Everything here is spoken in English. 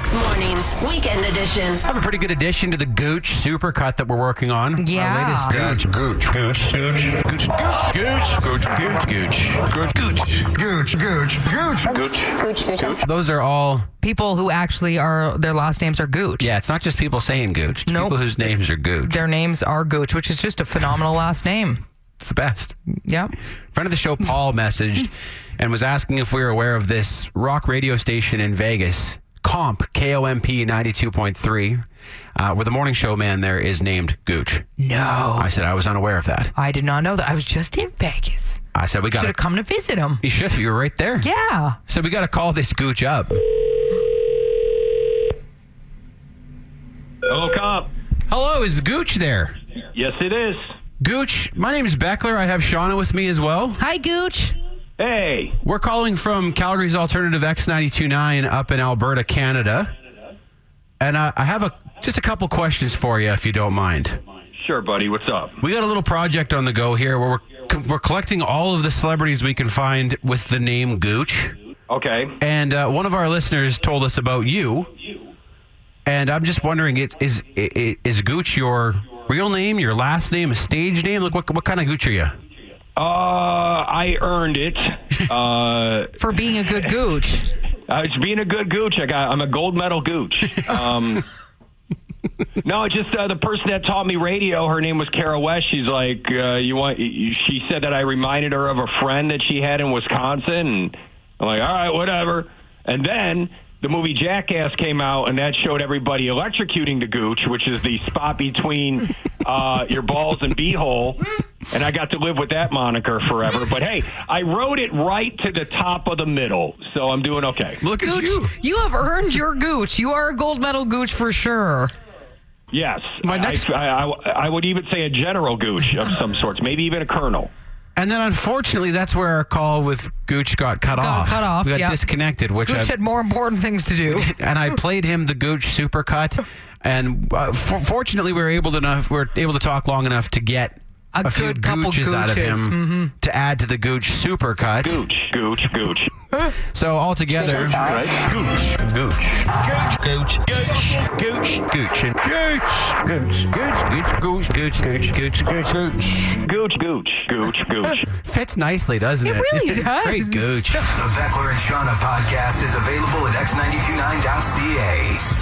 X Mornings, Weekend Edition. I have a pretty good addition to the Gooch Supercut that we're working on. Yeah. Our latest Gooch. Gooch. Gooch. Those are all... People who actually are, their last names are Gooch. Yeah, it's not just people saying Gooch. It's Nope. people whose names are Gooch. Their names are Gooch, which is just a phenomenal last name. It's the best. Yep. Friend of the show, Paul, messaged and was asking if we were aware of this rock radio station in Vegas, KOMP 92.3, where the morning show man there is named Gooch. No. I said I was unaware of that. I did not know that. I was just in Vegas. I said we got Should have come to visit him. You should. You were right there. Yeah. So we got to call this Gooch up. Hello, Comp. Hello, is Gooch there? Yes, it is. Gooch, my name is Beckler. I have Shauna with me as well. Hi, Gooch. Hey. We're calling from Calgary's Alternative X92.9 up in Alberta, Canada. And I have just a couple questions for you, if you don't mind. Sure, buddy. What's up? We got a little project on the go here where we're collecting all of the celebrities we can find with the name Gooch. Okay. And one of our listeners told us about you. And I'm just wondering, is Gooch your real name, your last name, a stage name? Like, what kind of Gooch are you? I earned it. For being a good Gooch. It's being a good Gooch. I'm a gold medal Gooch. No, just the person that taught me radio, her name was Kara West. She's like, she said that I reminded her of a friend that she had in Wisconsin. And I'm like, all right, whatever. And then the movie Jackass came out, and that showed everybody electrocuting the Gooch, which is the spot between your balls and beehole. And I got to live with that moniker forever. But, hey, I wrote it right to the top of the middle, so I'm doing okay. Look at Gooch, you. you have earned your Gooch. You are a gold medal Gooch for sure. Yes. My next- I would even say a general Gooch of some sorts, maybe even a colonel. And then, unfortunately, that's where our call with Gooch got cut off. We got disconnected, which Gooch had more important things to do. and I played him the Gooch Supercut. And fortunately, we were able to talk long enough to get a few good couple Gooches out of him Gooches. to add to the Gooch Supercut. Gooch. So altogether, Right? Gooch. Gooch, Gooch, and Gooch. Fits nicely, doesn't it? It really does. Great Gooch. The Beckler and Shauna podcast is available at x929.ca.